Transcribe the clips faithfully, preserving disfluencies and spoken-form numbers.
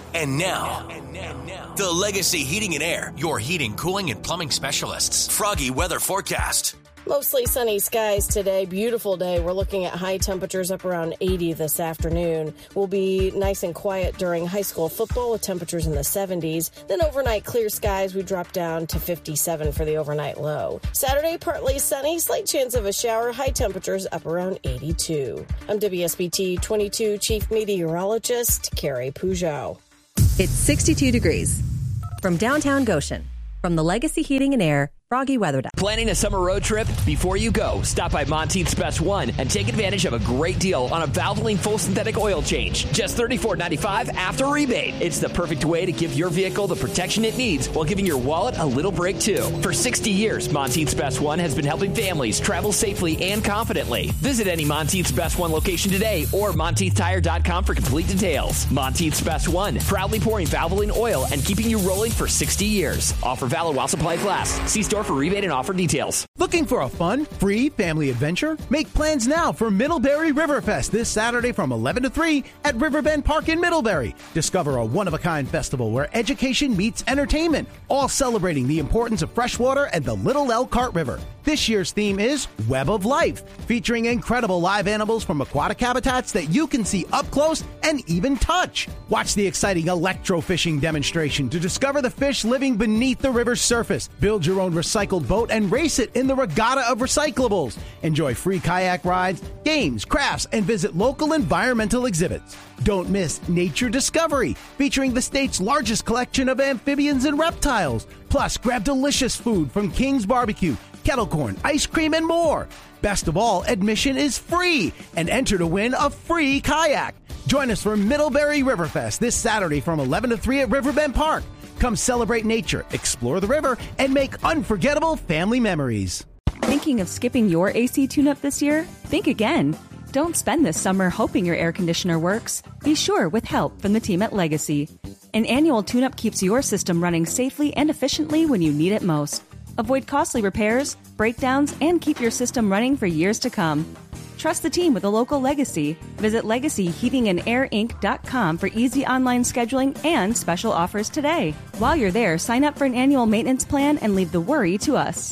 And now, and now, the Legacy Heating and Air, your heating, cooling, and plumbing specialists. Froggy weather forecast. Mostly sunny skies today. Beautiful day. We're looking at high temperatures up around eighty this afternoon. We'll be nice and quiet during high school football with temperatures in the seventies. Then overnight clear skies, we drop down to fifty-seven for the overnight low. Saturday, partly sunny, slight chance of a shower, high temperatures up around eighty-two. I'm W S B T twenty-two Chief Meteorologist Carrie Peugeot. It's sixty-two degrees. From downtown Goshen, from the Legacy Heating and Air Froggy Weather Dial. Planning a summer road trip? Before you go, stop by Monteith's Best One and take advantage of a great deal on a Valvoline full synthetic oil change. Just thirty-four ninety-five after rebate. It's the perfect way to give your vehicle the protection it needs while giving your wallet a little break too. For sixty years, Monteith's Best One has been helping families travel safely and confidently. Visit any Monteith's Best One location today or Monteith Tire dot com for complete details. Monteith's Best One, proudly pouring Valvoline oil and keeping you rolling for sixty years. Offer valid while supplies last. See store for rebate and offer details. Looking for a fun, free family adventure? Make plans now for Middlebury Riverfest this Saturday from eleven to three at Riverbend Park in Middlebury. Discover a one-of-a-kind festival where education meets entertainment, all celebrating the importance of freshwater and the Little Elkhart River. This year's theme is Web of Life, featuring incredible live animals from aquatic habitats that you can see up close and even touch. Watch the exciting electrofishing demonstration to discover the fish living beneath the river's surface. Build your own recycled boat and race it in the Regatta of Recyclables. Enjoy free kayak rides, games, crafts, and visit local environmental exhibits. Don't miss Nature Discovery, featuring the state's largest collection of amphibians and reptiles. Plus, grab delicious food from King's Barbecue, kettle corn, ice cream, and more. Best of all, admission is free, and enter to win a free kayak. Join us for Middlebury Riverfest this Saturday from eleven to three at Riverbend Park. Come celebrate nature, explore the river, and make unforgettable family memories. Thinking of skipping your A C tune-up this year? Think again. Don't spend this summer hoping your air conditioner works. Be sure with help from the team at Legacy. An annual tune-up keeps your system running safely and efficiently when you need it most. Avoid costly repairs, breakdowns, and keep your system running for years to come. Trust the team with a local Legacy. Visit legacy heating and air inc dot com for easy online scheduling and special offers today. While you're there, sign up for an annual maintenance plan and leave the worry to us.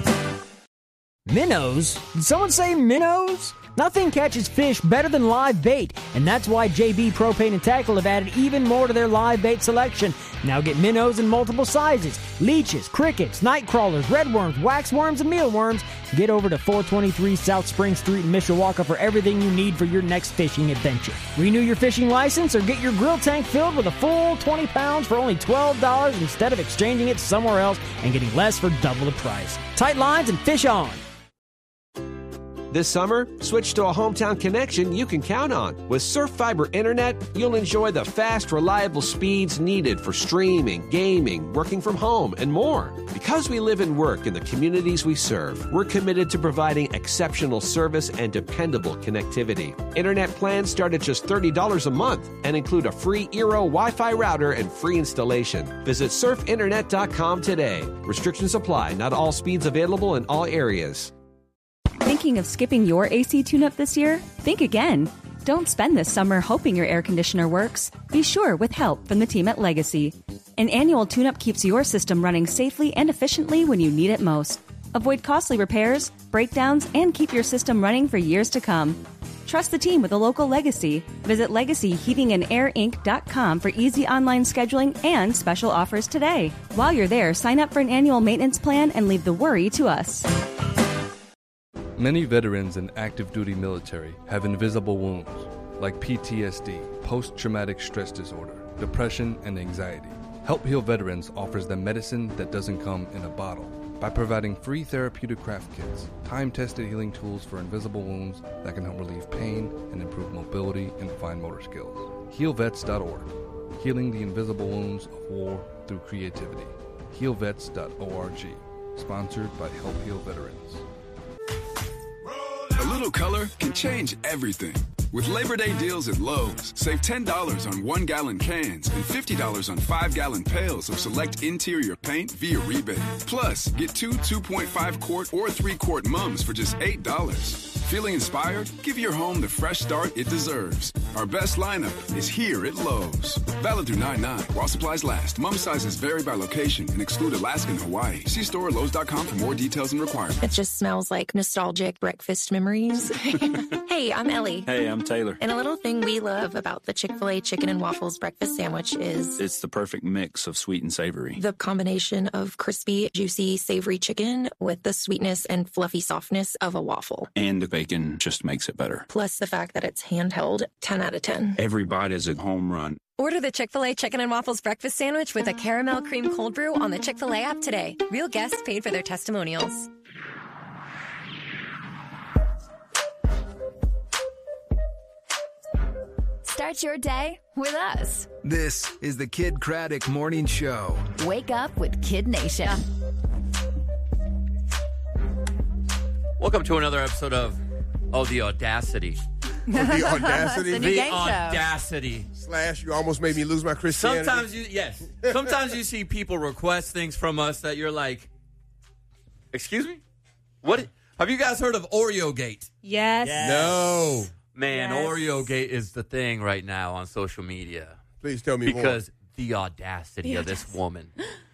Minnows? Did someone say minnows? Nothing catches fish better than live bait, and that's why J B Propane and Tackle have added even more to their live bait selection. Now get minnows in multiple sizes: leeches, crickets, night crawlers, redworms, waxworms, and mealworms. Get over to four twenty-three South Spring Street in Mishawaka for everything you need for your next fishing adventure. Renew your fishing license or get your grill tank filled with a full twenty pounds for only twelve dollars instead of exchanging it somewhere else and getting less for double the price. Tight lines and fish on. This summer, switch to a hometown connection you can count on. With Surf Fiber Internet, you'll enjoy the fast, reliable speeds needed for streaming, gaming, working from home, and more. Because we live and work in the communities we serve, we're committed to providing exceptional service and dependable connectivity. Internet plans start at just thirty dollars a month and include a free Eero Wi-Fi router and free installation. Visit surf internet dot com today. Restrictions apply. Not all speeds available in all areas. Thinking of skipping your A C tune-up this year? Think again. Don't spend this summer hoping your air conditioner works. Be sure with help from the team at Legacy. An annual tune-up keeps your system running safely and efficiently when you need it most. Avoid costly repairs, breakdowns, and keep your system running for years to come. Trust the team with a local Legacy. Visit legacy heating and air inc dot com for easy online scheduling and special offers today. While you're there, sign up for an annual maintenance plan and leave the worry to us. Many veterans in active duty military have invisible wounds, like P T S D, post-traumatic stress disorder, depression, and anxiety. Help Heal Veterans offers them medicine that doesn't come in a bottle by providing free therapeutic craft kits, time-tested healing tools for invisible wounds that can help relieve pain and improve mobility and fine motor skills. heal vets dot org, healing the invisible wounds of war through creativity. heal vets dot org, sponsored by Help Heal Veterans. A little color can change everything. With Labor Day deals at Lowe's, save ten dollars on one-gallon cans and fifty dollars on five-gallon pails of select interior paint via rebate. Plus, get two two point five quart or three quart mums for just eight dollars. Feeling inspired? Give your home the fresh start it deserves. Our best lineup is here at Lowe's. Valid through nine nine while supplies last. Mum sizes vary by location and exclude Alaska and Hawaii. See store at Lowe's dot com for more details and requirements. It just smells like nostalgic breakfast memories. Hey, I'm Ellie. Hey, I'm Taylor. And a little thing we love about the Chick-fil-A Chicken and Waffles breakfast sandwich is... it's the perfect mix of sweet and savory. The combination of crispy, juicy, savory chicken with the sweetness and fluffy softness of a waffle. And the bacon just makes it better. Plus the fact that it's handheld, ten out of ten. Every bite is a home run. Order the Chick-fil-A Chicken and Waffles breakfast sandwich with a caramel cream cold brew on the Chick-fil-A app today. Real guests paid for their testimonials. Start your day with us. This is the Kid Craddock Morning Show. Wake up with Kid Nation. Welcome to another episode of Oh, The Audacity. Oh, the Audacity? the the Audacity. Slash, you almost made me lose my Christianity. Sometimes you, yes. Sometimes you see people request things from us that you're like, excuse me? What? Have you guys heard of Oreo Gate? Yes. yes. No. Man, yes. Oreo Gate is the thing right now on social media. Please tell me because more. the audacity the of audacity. this woman.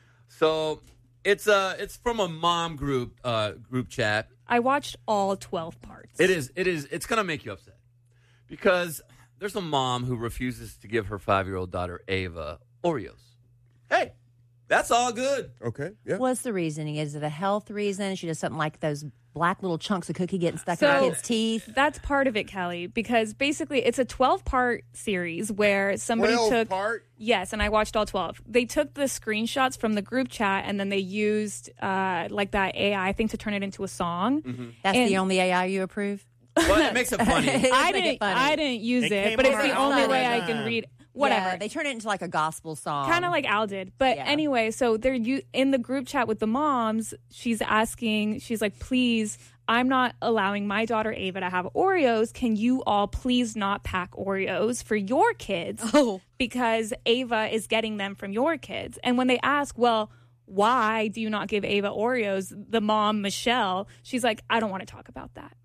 So it's uh it's from a mom group uh group chat. I watched all twelve parts. It is it is it's gonna make you upset because there's a mom who refuses to give her five-year-old daughter Ava Oreos. Hey, that's all good. Okay. Yeah. What's the reasoning? Is it a health reason? She just doesn't like those black little chunks of cookie getting stuck So, in her kids' teeth? That's part of it, Kelly, because basically it's a twelve-part series where somebody twelve took... part? Yes, and I watched all twelve. They took the screenshots from the group chat, and then they used uh, like that A I thing to turn it into a song. Mm-hmm. That's and the only A I you approve? Well, it makes it funny. It I make it didn't. funny. I didn't use It it, came but it's on the our only own way I time. can read. Whatever. Yeah, they turn it into like a gospel song. Kind of like Al did. But Yeah. anyway, so they're you in the group chat with the moms. She's asking, she's like, please, I'm not allowing my daughter Ava to have Oreos. Can you all please not pack Oreos for your kids? Oh. Because Ava is getting them from your kids. And when they ask, well, why do you not give Ava Oreos? The mom, Michelle, she's like, I don't want to talk about that.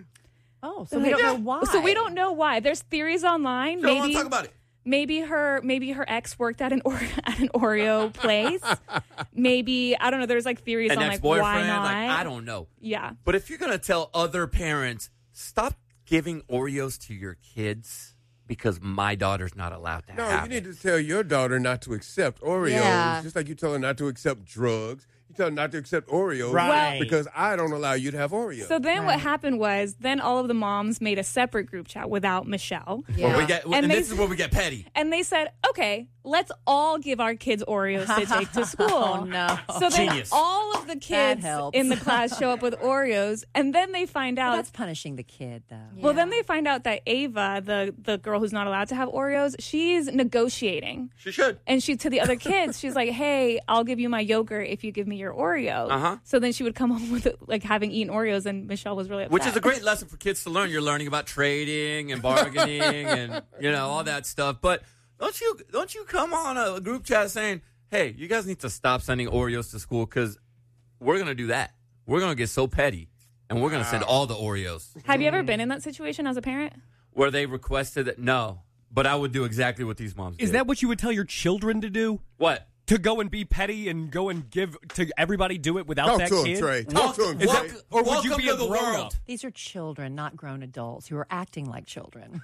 Oh, so we don't know why. So we don't know why. There's theories online. You don't maybe want to talk about it. Maybe her, maybe her ex worked at an or, at an Oreo place. Maybe I don't know. There's like theories An on like ex-boyfriend, why not. like I don't know. Yeah, But if you're gonna tell other parents, stop giving Oreos to your kids because my daughter's not allowed to No, have you need it. to tell your daughter not to accept Oreos, Yeah. just like you tell her not to accept drugs. You tell her not to accept Oreos Right. because I don't allow you to have Oreos. So then Right. what happened was then all of the moms made a separate group chat without Michelle. Yeah. Where we get, and, And they- this is where we get petty. And they said, okay, let's all give our kids Oreos to take to school. Oh, no. So then Genius. all of the kids helps. in the class show up with Oreos. And then they find Well, out. that's punishing the kid, though. Well, then they find out that Ava, the, the girl who's not allowed to have Oreos, she's negotiating. She should. And she to the other kids, she's like, hey, I'll give you my yogurt if you give me your Oreos. Uh-huh. So then she would come home with like having eaten Oreos, and Michelle was really upset. Which is a great lesson for kids to learn. You're learning about trading and bargaining and you know all that stuff. But don't you don't you come on a group chat saying, "Hey, you guys need to stop sending Oreos to school because we're gonna do that. We're gonna get so petty, and we're gonna send all the Oreos." Have you ever been in that situation as a parent? Where they requested that? No, but I would do exactly what these moms Is did. that what you would tell your children to do? What? To go and be petty and go and give to everybody do it without Talk that to him, kid? Trey. Talk to him, Is Trey. that, or would you Welcome be to a the grown world. up? These are children, not grown adults, who are acting like children.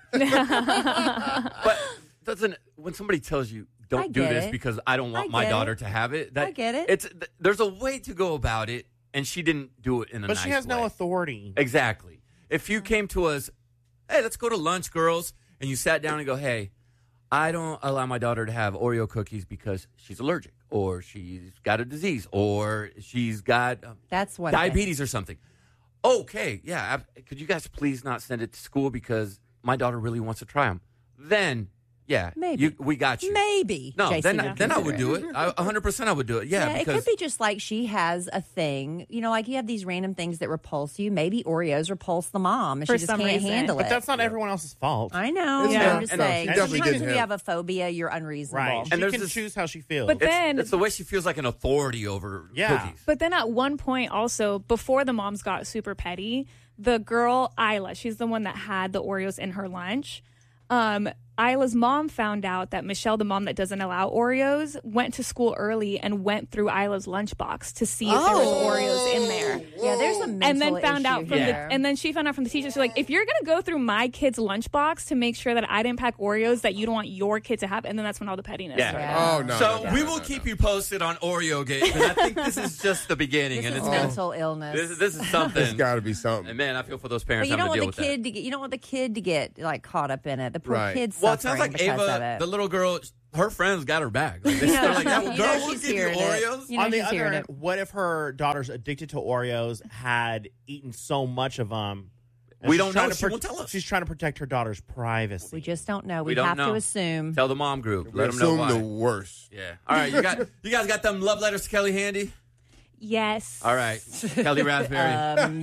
But doesn't when somebody tells you I don't do get this it. because I don't want I my get daughter it. to have it, that I get it. It's th- there's a way to go about it, and she didn't do it in a But nice she has way. no authority. Exactly. If you came to us, hey, let's go to lunch, girls, and you sat down and go, hey, I don't allow my daughter to have Oreo cookies because she's allergic, or she's got a disease, or she's got um, That's what diabetes or something. Okay, yeah. I, could you guys please not send it to school because my daughter really wants to try them? Then Yeah, Maybe. You, we got you. Maybe. No, J C then, would I, then I would consider do it. I, one hundred percent I would do it. Yeah, Yeah, it because could be just like she has a thing. You know, like you have these random things that repulse you. Maybe Oreos repulse the mom and For she just some can't reason. handle But it. that's not everyone else's fault. I know. It's Yeah. not. I'm just And no, she saying. definitely Sometimes didn't when you have- have a phobia, you're unreasonable. Right. She And there's can this- choose how she feels. But it's, then- it's the way she feels like an authority over Yeah. cookies. But then at one point, also, before the moms got super petty, the girl, Isla, she's the one that had the Oreos in her lunch. Um, Isla's mom found out that Michelle, the mom that doesn't allow Oreos, went to school early and went through Isla's lunchbox to see if there was Oreos in there. Yeah, there's a mental And then found issue out from here. the and then she found out from the teacher. She's like, if you're gonna go through my kid's lunchbox to make sure that I didn't pack Oreos that you don't want your kid to have, and then that's when all the pettiness. Yeah. started. Oh, no. So no, no, we no, will no, keep no. you posted on Oreo Gate. And I think this is just the beginning, This and is it's gonna, mental illness. this, is- this is something. It's got to be something. And man, I feel for those But parents you don't having to want deal the with kid to get. You don't want the kid to get like caught up in it. The poor Right. kid's that. Well, it suffering sounds like because of Ava, it. the little girl, her friends got her back. Like, they You know, they're like, that you know girl will she's give you hearing it. Oreos. You know On the he's other hearing end, it. what if her daughter's addicted to Oreos, had eaten so much of them? and We she's don't trying know. to She won't tell us. She's trying to protect her daughter's privacy. We just don't know. We, We don't have know. to assume. Tell the mom group. We Let them know assume why. the worst. Yeah. All right. You got. You guys got them love letters to Kelly handy. Yes. All right. Kelly Raspberry. Um,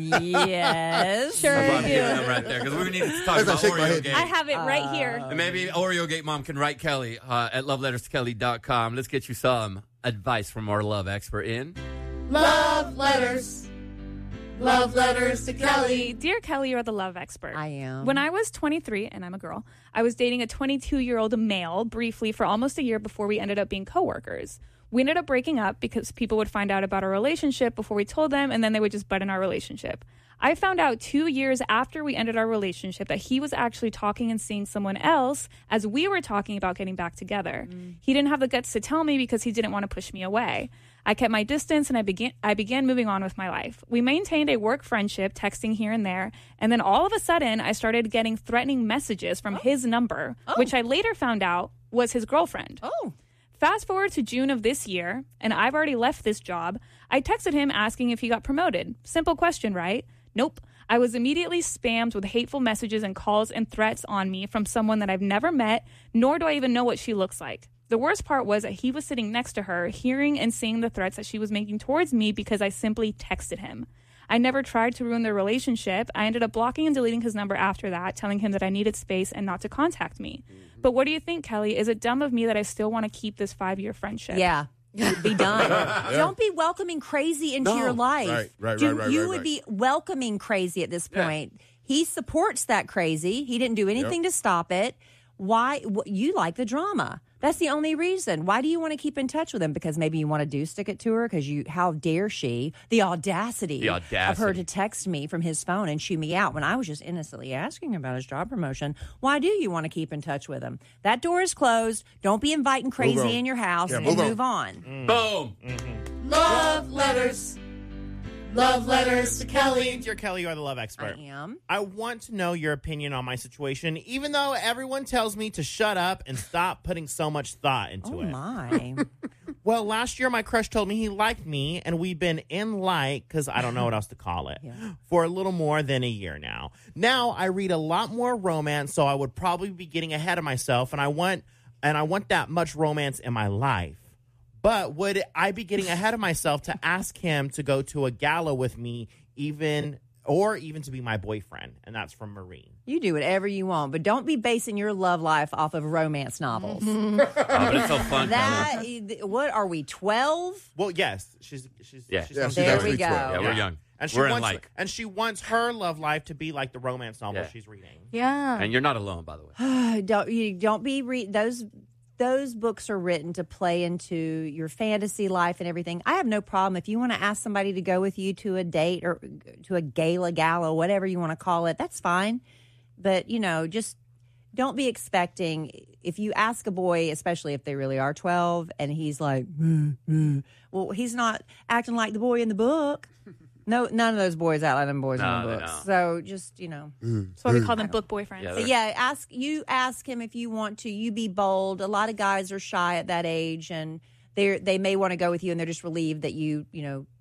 yes. Sure That's why I'm do. giving them right there because we need to talk As I about shake my Oreo head. Gate. I have it right here. And maybe Oreo Gate mom can write Kelly uh, at love letters to kelly dot com. Let's get you some advice from our love expert in. Love letters. Love letters to Kelly. Dear Kelly, you're the love expert. I am. When I was twenty-three, and I'm a girl, I was dating a twenty-two-year-old male briefly for almost a year before we ended up being coworkers. We ended up breaking up because people would find out about our relationship before we told them, and then they would just butt in our relationship. I found out two years after we ended our relationship that he was actually talking and seeing someone else as we were talking about getting back together. Mm. He didn't have the guts to tell me because he didn't want to push me away. I kept my distance and I began I began moving on with my life. We maintained a work friendship, texting here and there, and then all of a sudden I started getting threatening messages from oh. his number, oh. which I later found out was his girlfriend. Oh. Fast forward to June of this year, and I've already left this job. I texted him asking if he got promoted. Simple question, right? Nope. I was immediately spammed with hateful messages and calls and threats on me from someone that I've never met, nor do I even know what she looks like. The worst part was that he was sitting next to her, hearing and seeing the threats that she was making towards me because I simply texted him. I never tried to ruin their relationship. I ended up blocking and deleting his number after that, telling him that I needed space and not to contact me. But what do you think, Kelly? Is it dumb of me that I still want to keep this five-year friendship? Yeah. Be done. yeah. Don't be welcoming crazy into No. your life. Right, right, you, right, right, You right, would right. be welcoming crazy at this point. Yeah. He supports that crazy. He didn't do anything Yep. to stop it. Why? Wh- you like the drama. That's the only reason. Why do you want to keep in touch with him? Because maybe you want to do stick it to her? Because you, how dare she, the audacity, The of her audacity. to text me from his phone and chew me out when I was just innocently asking about his job promotion. Why do you want to keep in touch with him? That door is closed. Don't be inviting crazy on. in your house Yeah, and move on. move on. Mm. Boom. Mm-hmm. Love letters. Love letters to Kelly. Dear Kelly, you are the love expert. I am. I want to know your opinion on my situation, even though everyone tells me to shut up and stop putting so much thought into Oh, it. my. Well, last year my crush told me he liked me, and we've been in like, because I don't know what else to call it, Yeah. for a little more than a year now. Now I read a lot more romance, so I would probably be getting ahead of myself, and I want and I want that much romance in my life. But would I be getting ahead of myself to ask him to go to a gala with me, even or even to be my boyfriend? And that's from Marine. You do whatever you want, but don't be basing your love life off of romance novels. Oh, but it's so fun. That what are we twelve? Well, yes, she's she's Yeah. she's Yeah, from she's There actually we go. twelve. Yeah, we're young. And she We're in wants like. and she wants her love life to be like the romance novel Yeah. she's reading. Yeah. And you're not alone, by the way. don't you don't be re- those those books are written to play into your fantasy life and everything. I have no problem if you want to ask somebody to go with you to a date or to a gala, gala, whatever you want to call it. That's fine. But, you know, just don't be expecting, if you ask a boy, especially if they really are twelve, and he's like, mm, mm, well, he's not acting like the boy in the book. No, none of those boys act like them boys No, in the they books. don't. So just, you know. That's why we call them book boyfriends. Yeah, But yeah, ask you ask him if you want to. You be bold. A lot of guys are shy at that age, and they they may want to go with you, and they're just relieved that you you know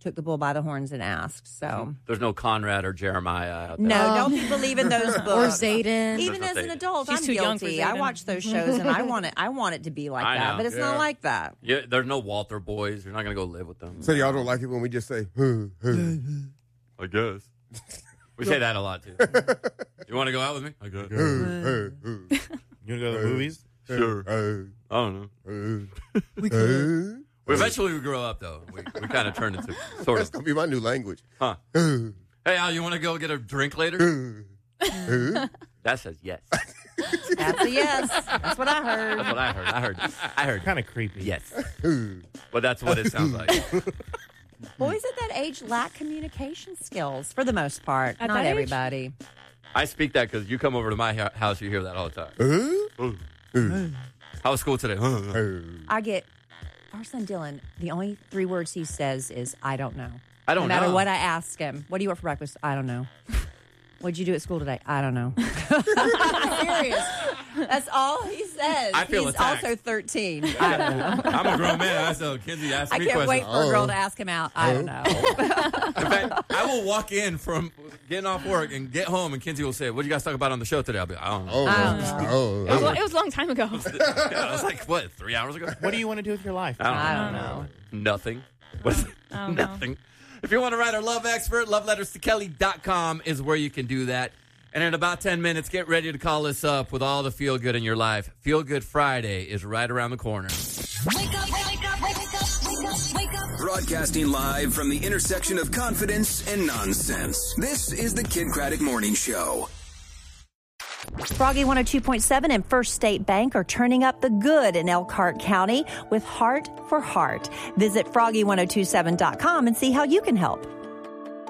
took the bull by the horns and asked. So There's no Conrad or Jeremiah out there. no, don't believe in those books. Or Zayden. Even There's as no an Zayden. adult, She's I'm too young for guilty. I Zayden. watch those shows and I want it. I want it to be like I that, know. but it's Yeah. not like that. Yeah, there's no Walter boys. You're not gonna go live with them. So y'all don't like it when we just say, huh, huh. I guess. We say that a lot too. You want to go out with me? I guess. You gonna go to the movies? Sure. I don't know. We could. Well, eventually we grow up though. We we kind of turn into sort That's of. gonna be my new language. Huh. Hey, Al, you want to go get a drink later? That says yes. That's a yes. That's what I heard. That's what I heard. I heard. I heard. Kind of creepy. Yes. But that's what it sounds like. Boys at that age lack communication skills for the most part. At Not that age? everybody. I speak that because you come over to my hou- house, you hear that all the time. How was school today? I get our son Dylan. The only three words he says is "I don't know." I don't no matter know. what I ask him. What do you want for breakfast? I don't know. What'd you do at school today? I don't know. Serious. That's all he says. I feel He's attacked. also thirteen. I don't know. I'm a grown man. I so Kinsey asked I me can't wait questions. for a girl to ask him out. I don't know. In fact, I will walk in from getting off work and get home, and Kinsey will say, "What did you guys talk about on the show today?" I'll be, like, "I don't know." Oh, I don't know. oh, It was, lo- it was a long time ago. Yeah, I was like, "What? Three hours ago?" What do you want to do with your life? I don't, I don't know. Nothing. What is it? I don't know. Nothing. If you want to write our love expert, love letters to kelly dot com is where you can do that. And in about ten minutes, get ready to call us up with all the feel good in your life. Feel Good Friday is right around the corner. Wake up, wake up, wake up, wake up, wake up. Broadcasting live from the intersection of confidence and nonsense. This is the Kid Craddock Morning Show. Froggy one oh two point seven and First State Bank are turning up the good in Elkhart County with Heart for Heart. Visit froggy ten twenty-seven dot com and see how you can help.